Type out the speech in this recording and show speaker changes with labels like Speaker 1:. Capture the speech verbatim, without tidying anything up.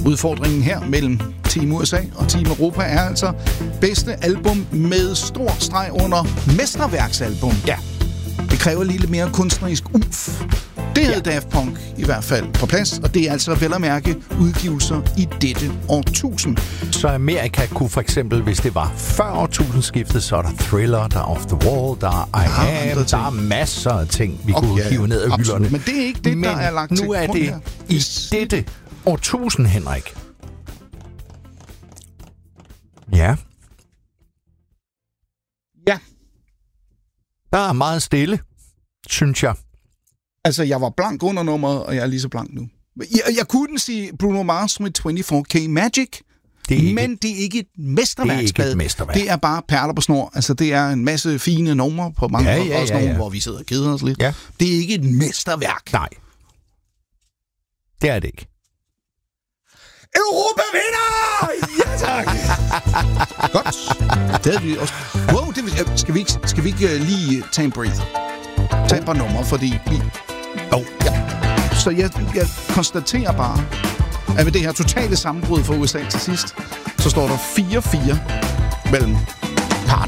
Speaker 1: Udfordringen her mellem Team U S A og Team Europa er altså bedste album med stor streg under mesterværksalbum.
Speaker 2: Ja.
Speaker 1: Det kræver lige lidt mere kunstnerisk umf. Det havde ja. Daft Punk i hvert fald på plads, og det er altså vel at mærke udgivelser i dette årtusind.
Speaker 2: Så Amerika kunne for eksempel, hvis det var før årtusindskiftet, så er der Thriller, der er Off the Wall, der er I
Speaker 1: ja,
Speaker 2: Am, der er masser af ting, vi
Speaker 1: okay,
Speaker 2: kunne hive ned af hylderne.
Speaker 1: Men det er ikke det,
Speaker 2: Men
Speaker 1: der er lagt til
Speaker 2: nu er
Speaker 1: grund
Speaker 2: det
Speaker 1: her.
Speaker 2: i dette årtusind, Henrik. Ja.
Speaker 1: Ja.
Speaker 2: Der er meget stille, synes jeg.
Speaker 1: Altså, jeg var blank under nummeret, og jeg er lige så blank nu. Jeg, jeg kunne sige Bruno Mars med fireogtyve K Magic, det ikke, men det er ikke et mesterværksblad.
Speaker 2: Det er ikke et mesterværk.
Speaker 1: Det er bare perler på snor. Altså, det er en masse fine numre på mange
Speaker 2: ja,
Speaker 1: ja,
Speaker 2: ja,
Speaker 1: også
Speaker 2: ja, ja.
Speaker 1: nogle, hvor vi sidder og keder os lidt.
Speaker 2: Ja.
Speaker 1: Det er ikke et mesterværk.
Speaker 2: Nej. Det er det ikke.
Speaker 1: Europa vinder! Ja, tak! Godt. Det havde vi også. Wow, det, skal vi ikke, skal vi ikke lige tage en breather? Tag et par numre, fordi vi... Oh, ja. Så jeg, jeg konstaterer bare, at ved det her totale sammenbrud for U S A til sidst, så står der fire fire mellem